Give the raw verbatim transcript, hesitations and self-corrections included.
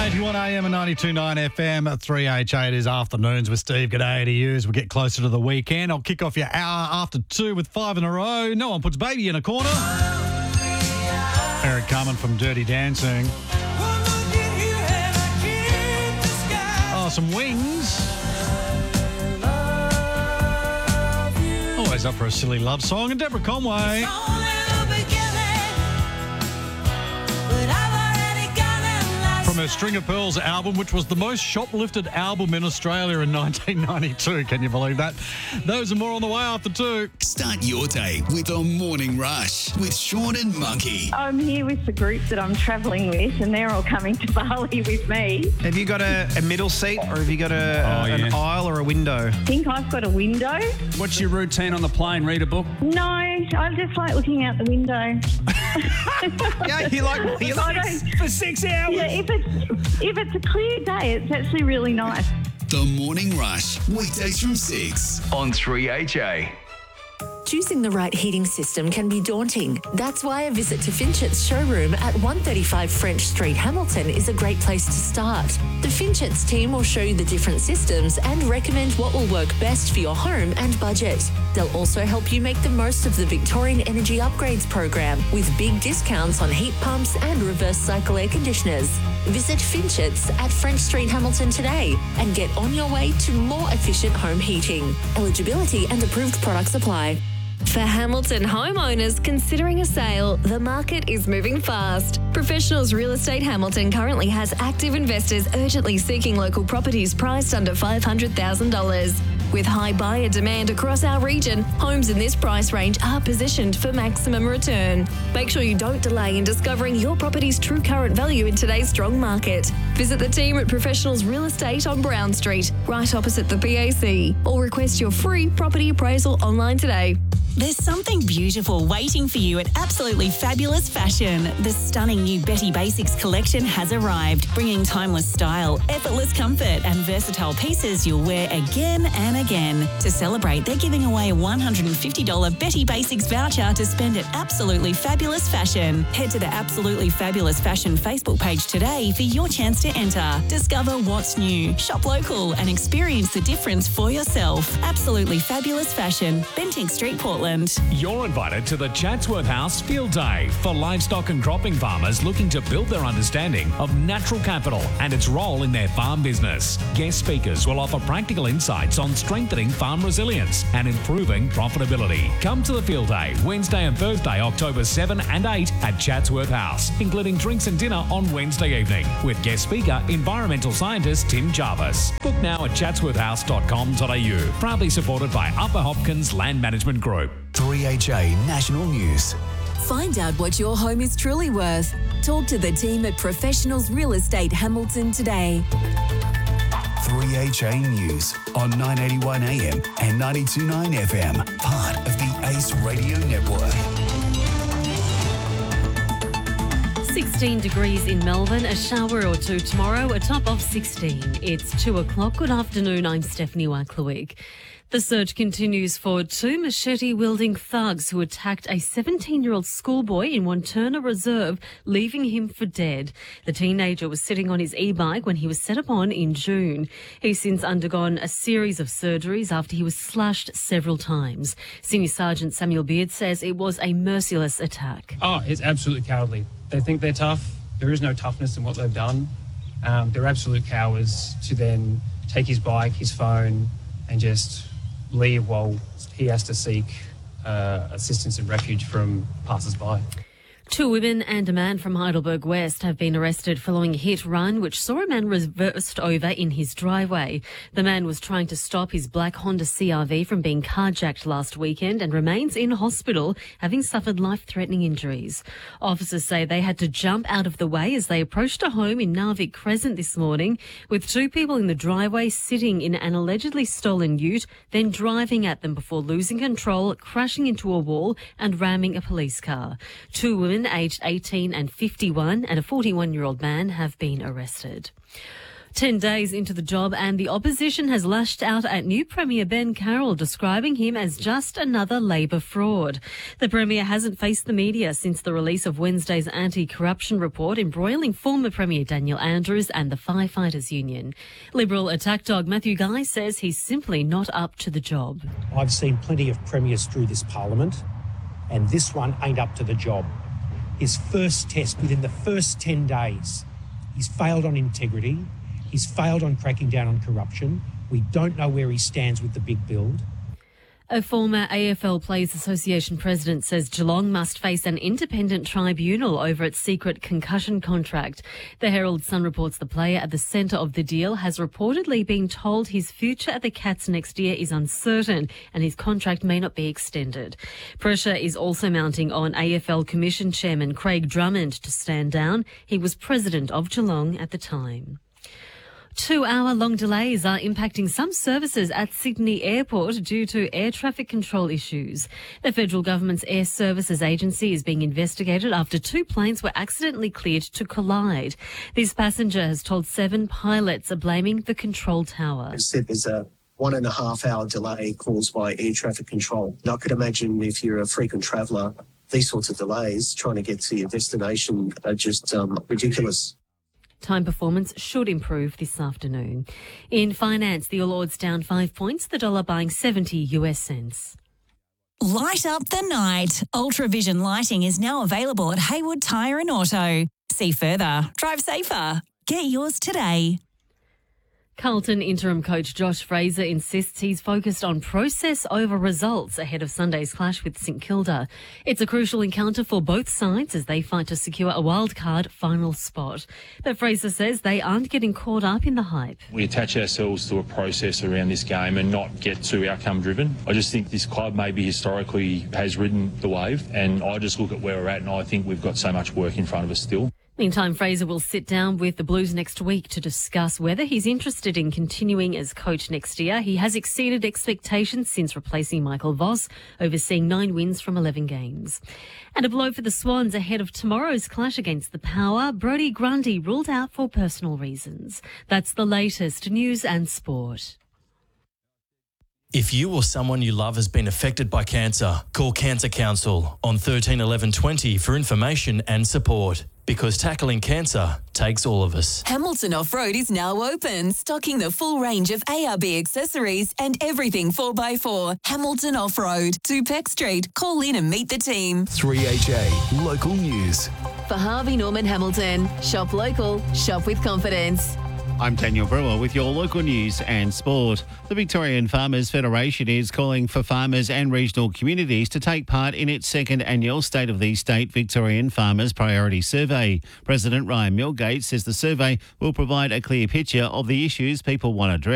eighty-one A M and ninety-two point nine F M at three H eight is Afternoons with Steve. G'day to you as we get closer to the weekend. I'll kick off your hour after two with five in a row. No one puts baby in a corner. Eric Carmen from Dirty Dancing. Oh, some Wings. Always up for a silly love song. And Deborah Conway. From her String of Pearls album, which was the most shoplifted album in Australia in nineteen ninety-two. Can you believe that? Those and more on the way after two. Start your day with the Morning Rush with Sean and Monkey. I'm here with the group that I'm travelling with, and they're all coming to Bali with me. Have you got a, a middle seat, or have you got a, Oh, a- an yeah. aisle or a window? I think I've got a window. What's your routine on the plane? Read a book? No, I just like looking out the window. Yeah, you like you I like don't, For six hours? yeah, if it's if it's a clear day, it's actually really nice. The Morning Rush, weekdays from six on three H A. Choosing the right heating system can be daunting. That's why a visit to Finchet's showroom at one thirty-five French Street, Hamilton is a great place to start. The Finchet's team will show you the different systems and recommend what will work best for your home and budget. They'll also help you make the most of the Victorian Energy Upgrades program with big discounts on heat pumps and reverse cycle air conditioners. Visit Finchet's at French Street, Hamilton today and get on your way to more efficient home heating. Eligibility and approved products apply. For Hamilton homeowners considering a sale, the market is moving fast. Professionals Real Estate Hamilton currently has active investors urgently seeking local properties priced under five hundred thousand dollars. With high buyer demand across our region, homes in this price range are positioned for maximum return. Make sure you don't delay in discovering your property's true current value in today's strong market. Visit the team at Professionals Real Estate on Brown Street, right opposite the P A C, or request your free property appraisal online today. There's something beautiful waiting for you at Absolutely Fabulous Fashion. The stunning new Betty Basics collection has arrived, bringing timeless style, effortless comfort and versatile pieces you'll wear again and again. To celebrate, they're giving away a one hundred fifty dollars Betty Basics voucher to spend at Absolutely Fabulous Fashion. Head to the Absolutely Fabulous Fashion Facebook page today for your chance to enter. Discover what's new, shop local and experience the difference for yourself. Absolutely Fabulous Fashion, Bentinck Street, Portland. You're invited to the Chatsworth House Field Day for livestock and cropping farmers looking to build their understanding of natural capital and its role in their farm business. Guest speakers will offer practical insights on strengthening farm resilience and improving profitability. Come to the Field Day Wednesday and Thursday, October seventh and eighth at Chatsworth House, including drinks and dinner on Wednesday evening with guest speaker, environmental scientist Tim Jarvis. Book now at chatsworth house dot com dot a u. Proudly supported by Upper Hopkins Land Management Group. three H A National News. Find out what your home is truly worth. Talk to the team at Professionals Real Estate Hamilton today. three H A News on nine eighty-one A M and ninety-two point nine F M, part of the Ace Radio Network. sixteen degrees in Melbourne, a shower or two tomorrow, a top of sixteen. It's two o'clock. Good afternoon, I'm Stephanie Wacklewick. The search continues for two machete-wielding thugs who attacked a seventeen-year-old schoolboy in Wanturna Reserve, leaving him for dead. The teenager was sitting on his e-bike when he was set upon in June. He's since undergone a series of surgeries after he was slashed several times. Senior Sergeant Samuel Beard says it was a merciless attack. Oh, it's absolutely cowardly. They think they're tough. There is no toughness in what they've done. Um, they're absolute cowards to then take his bike, his phone, and just leave while he has to seek uh, assistance and refuge from passers-by. Two women and a man from Heidelberg West have been arrested following a hit-run which saw a man reversed over in his driveway. The man was trying to stop his black Honda C R V from being carjacked last weekend and remains in hospital, having suffered life-threatening injuries. Officers say they had to jump out of the way as they approached a home in Narvik Crescent this morning, with two people in the driveway sitting in an allegedly stolen ute, then driving at them before losing control, crashing into a wall and ramming a police car. Two women aged eighteen and fifty-one and a forty-one-year-old man have been arrested. Ten days into the job and the opposition has lashed out at new Premier Ben Carroll, describing him as just another Labor fraud. The Premier hasn't faced the media since the release of Wednesday's anti-corruption report embroiling former Premier Daniel Andrews and the Firefighters Union. Liberal attack dog Matthew Guy says he's simply not up to the job. I've seen plenty of premiers through this parliament, and this one ain't up to the job. His first test, within the first ten days, he's failed on integrity. He's failed on cracking down on corruption. We don't know where he stands with the big build. A former A F L Players Association president says Geelong must face an independent tribunal over its secret concussion contract. The Herald Sun reports the player at the centre of the deal has reportedly been told his future at the Cats next year is uncertain and his contract may not be extended. Pressure is also mounting on A F L Commission Chairman Craig Drummond to stand down. He was president of Geelong at the time. Two-hour-long delays are impacting some services at Sydney Airport due to air traffic control issues. The federal government's Air Services Agency is being investigated after two planes were accidentally cleared to collide. This passenger has told Seven pilots are blaming the control tower. It said there's a one and a half hour delay caused by air traffic control. And I could imagine if you're a frequent traveller, these sorts of delays trying to get to your destination are just um, ridiculous. Time performance should improve this afternoon. In finance, the All Ords down five points, the dollar buying seventy U S cents. Light up the night. Ultravision lighting is now available at Haywood Tyre and Auto. See further. Drive safer. Get yours today. Carlton interim coach Josh Fraser insists he's focused on process over results ahead of Sunday's clash with St Kilda. It's a crucial encounter for both sides as they fight to secure a wildcard final spot. But Fraser says they aren't getting caught up in the hype. We attach ourselves to a process around this game and not get too outcome driven. I just think this club maybe historically has ridden the wave, and I just look at where we're at and I think we've got so much work in front of us still. Meantime, Fraser will sit down with the Blues next week to discuss whether he's interested in continuing as coach next year. He has exceeded expectations since replacing Michael Voss, overseeing nine wins from eleven games. And a blow for the Swans ahead of tomorrow's clash against the Power. Brodie Grundy ruled out for personal reasons. That's the latest news and sport. If you or someone you love has been affected by cancer, call Cancer Council on thirteen eleven twenty for information and support. Because tackling cancer takes all of us. Hamilton Off-Road is now open, stocking the full range of A R B accessories and everything four by four. Hamilton Off-Road, two Peck Street. Call in and meet the team. three H A Local News. For Harvey Norman Hamilton, shop local, shop with confidence. I'm Daniel Brewer with your local news and sport. The Victorian Farmers Federation is calling for farmers and regional communities to take part in its second annual State of the State Victorian Farmers Priority Survey. President Ryan Milgate says the survey will provide a clear picture of the issues people want addressed.